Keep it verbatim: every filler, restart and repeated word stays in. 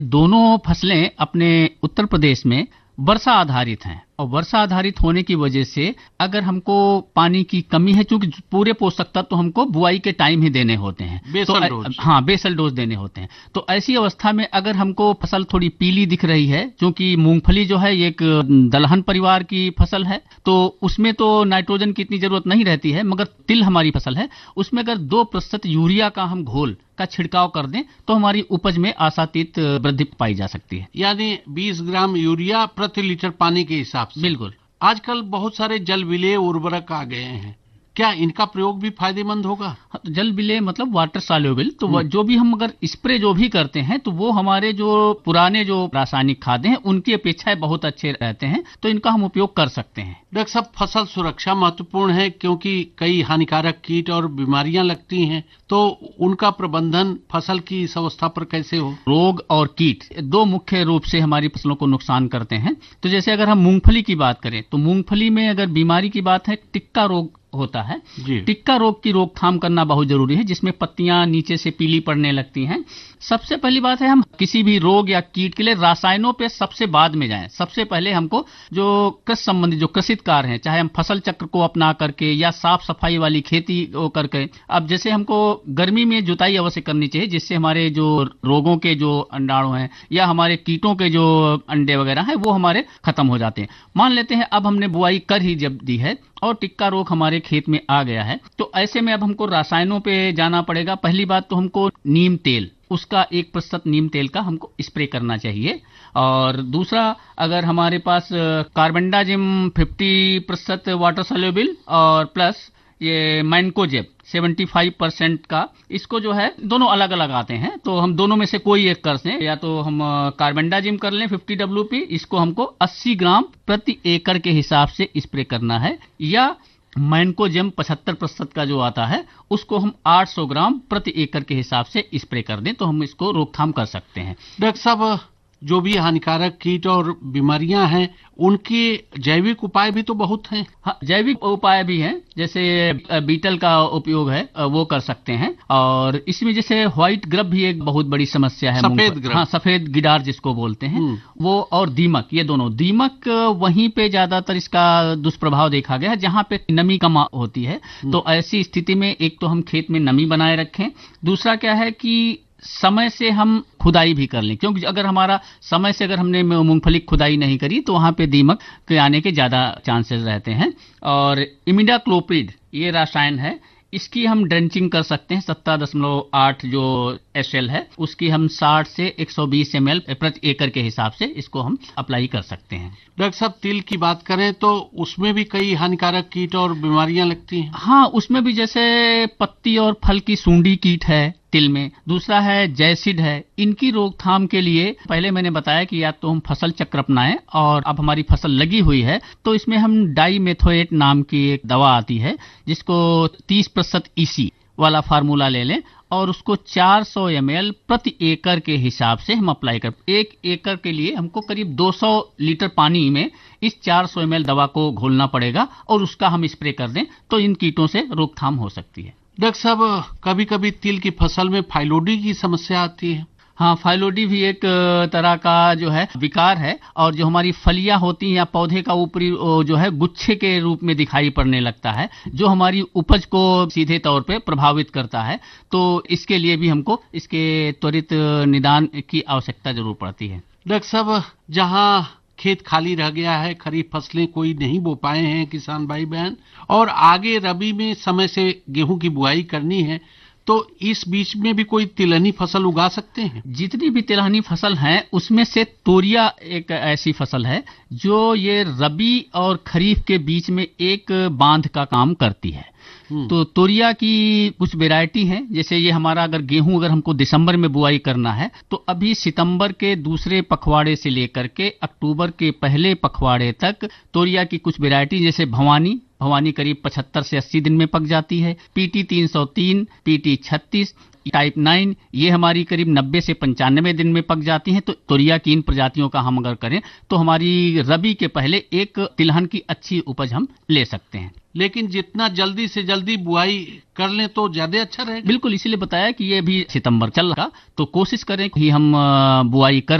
दोनों फसलें अपने उत्तर प्रदेश में वर्षा आधारित हैं और वर्षा आधारित होने की वजह से अगर हमको पानी की कमी है, चूंकि पूरे पोषक तत्व तो हमको बुआई के टाइम ही देने होते हैं, बेसल तो डोज। हाँ बेसल डोज देने होते हैं। तो ऐसी अवस्था में अगर हमको फसल थोड़ी पीली दिख रही है, क्योंकि मूंगफली जो है एक दलहन परिवार की फसल है, तो उसमें तो नाइट्रोजन की इतनी जरूरत नहीं रहती है, मगर तिल हमारी फसल है, उसमें अगर दो प्रतिशत यूरिया का हम घोल का छिड़काव कर दें तो हमारी उपज में आशातीत वृद्धि पाई जा सकती है। यानी बीस ग्राम यूरिया प्रति लीटर पानी के हिसाब से। बिल्कुल। आजकल बहुत सारे जल विलेय उर्वरक आ गए हैं, क्या इनका प्रयोग भी फायदेमंद होगा? तो जल विलेय मतलब वाटर सॉल्युबल, तो जो भी हम अगर स्प्रे जो भी करते हैं तो वो हमारे जो पुराने जो रासायनिक खाद हैं उनकी अपेक्षा बहुत अच्छे रहते हैं, तो इनका हम उपयोग कर सकते हैं। डॉक्टर साहब, फसल सुरक्षा महत्वपूर्ण है क्योंकि कई हानिकारक कीट और बीमारियां लगती हैं, तो उनका प्रबंधन फसल की इस अवस्था पर कैसे हो? रोग और कीट दो मुख्य रूप से हमारी फसलों को नुकसान करते हैं। तो जैसे अगर हम मूंगफली की बात करें तो मूंगफली में अगर बीमारी की बात है, टिक्का रोग होता है। टिक्का रोग की रोकथाम करना बहुत जरूरी है, जिसमें पत्तियां नीचे से पीली पड़ने लगती हैं। सबसे पहली बात है, हम किसी भी रोग या कीट के लिए रासायनों पे सबसे बाद में जाएं। सबसे पहले हमको जो कृषि संबंधी जो कृषित कार्य हैं, चाहे हम फसल चक्र को अपना करके या साफ सफाई वाली खेती को करके, अब जैसे हमको गर्मी में जुताई अवश्य करनी चाहिए, जिससे हमारे जो रोगों के जो अंडाणु हैं या हमारे कीटों के जो अंडे वगैरह हैं वो हमारे खत्म हो जाते हैं। मान लेते हैं अब हमने बुआई कर ही जब दी है और टिक्का रोग हमारे खेत में आ गया है, तो ऐसे में अब हमको रासायनों पे जाना पड़ेगा। पहली बात तो हमको नीम तेल, उसका एक प्रतिशत नीम तेल का हमको स्प्रे करना चाहिए। और दूसरा, अगर हमारे पास कार्बेंडाजिम फिफ्टी प्रतिशत वाटर सोल्यूबल और प्लस ये मैनकोजेब पचहत्तर परसेंट का, इसको जो है दोनों अलग अलग आते हैं, तो हम दोनों में से कोई एक कर लें, या तो हम कार्बेंडाजिम कर लें पचास डब्ल्यू पी, इसको हमको अस्सी ग्राम प्रति एकड़ के हिसाब से स्प्रे करना है, या मैनकोजेम पचहत्तर प्रतिशत का जो आता है उसको हम आठ सौ ग्राम प्रति एकड़ के हिसाब से स्प्रे कर दें, तो हम इसको रोकथाम कर सकते हैं। डॉक्टर साहब, जो भी हानिकारक कीट और बीमारियां हैं उनके जैविक उपाय भी तो बहुत हैं। हाँ, जैविक उपाय भी हैं, जैसे बीटल का उपयोग है वो कर सकते हैं, और इसमें जैसे व्हाइट ग्रब भी एक बहुत बड़ी समस्या है, सफेद ग्रब। हाँ, सफेद गिडार जिसको बोलते हैं वो, और दीमक, ये दोनों। दीमक वहीं पे ज्यादातर इसका दुष्प्रभाव देखा गया है जहाँ पे नमी कम होती है, तो ऐसी स्थिति में एक तो हम खेत में नमी बनाए रखें, दूसरा क्या है कि समय से हम खुदाई भी कर लें, क्योंकि अगर हमारा समय से अगर हमने मूंगफली खुदाई नहीं करी तो वहां पे दीमक के आने के ज्यादा चांसेस रहते हैं। और इमिडाक्लोप्रिड ये रसायन है, इसकी हम ड्रेंचिंग कर सकते हैं, सत्तर दशमलव आठ जो एसएल है उसकी हम साठ से एक सौ बीस एम एल प्रति एकड़ के हिसाब से इसको हम अप्लाई कर सकते हैं। डॉक्टर साहब, तिल की बात करें तो उसमें भी कई हानिकारक कीट और बीमारियां लगती हैं। हाँ, उसमें भी जैसे पत्ती और फल की सूंडी कीट है तिल में, दूसरा है जैसिड है। इनकी रोकथाम के लिए पहले मैंने बताया कि या तो हम फसल चक्र अपनाएं, और अब हमारी फसल लगी हुई है तो इसमें हम डाईमेथोएट नाम की एक दवा आती है जिसको तीस प्रतिशत ईसी वाला फार्मूला ले लें, और उसको चार सौ एम एल प्रति एकड़ के हिसाब से हम अप्लाई कर, एक एकड़ के लिए हमको करीब दो सौ लीटर पानी में इस चार सौ एम एल दवा को घोलना पड़ेगा और उसका हम स्प्रे कर दें तो इन कीटों से रोकथाम हो सकती है। डॉक्टर साहब, कभी कभी तिल की फसल में फाइलोडी की समस्या आती है। हाँ, फाइलोडी भी एक तरह का जो है विकार है, और जो हमारी फलियां होती हैं या पौधे का ऊपरी जो है गुच्छे के रूप में दिखाई पड़ने लगता है, जो हमारी उपज को सीधे तौर पे प्रभावित करता है, तो इसके लिए भी हमको इसके त्वरित निदान की आवश्यकता जरूर पड़ती है। डॉक्टर साहब, जहाँ खेत खाली रह गया है, खरीफ फसलें कोई नहीं बो पाए हैं किसान भाई बहन, और आगे रबी में समय से गेहूं की बुआई करनी है, तो इस बीच में भी कोई तिलहनी फसल उगा सकते हैं? जितनी भी तिलहनी फसल हैं उसमें से तोरिया एक ऐसी फसल है जो ये रबी और खरीफ के बीच में एक बांध का काम करती है। तो तोरिया की कुछ वैरायटी है, जैसे ये हमारा अगर गेहूं अगर हमको दिसंबर में बुआई करना है तो अभी सितंबर के दूसरे पखवाड़े से लेकर के अक्टूबर के पहले पखवाड़े तक तोरिया की कुछ वैरायटी, जैसे भवानी भवानी करीब पचहत्तर से अस्सी दिन में पक जाती है, पीटी तीन सौ तीन, पीटी छत्तीस, टाइप नाइन, ये हमारी करीब नब्बे से पंचानवे दिन में पक जाती हैं। तो तोरिया की इन प्रजातियों का हम अगर करें तो हमारी रबी के पहले एक तिलहन की अच्छी उपज हम ले सकते हैं। लेकिन जितना जल्दी से जल्दी बुआई कर लें तो ज्यादा अच्छा रहेगा। बिल्कुल, इसीलिए बताया कि ये अभी सितंबर चल रहा, तो कोशिश करें कि हम बुआई कर